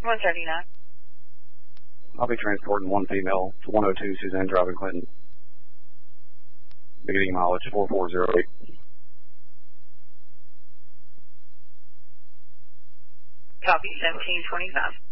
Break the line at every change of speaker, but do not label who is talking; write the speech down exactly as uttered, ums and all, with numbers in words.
one seventy-nine.
I'll be transporting one female to one oh two Suzanne Drive in Clinton. Beginning mileage four four zero eight.
Copy seventeen twenty-five.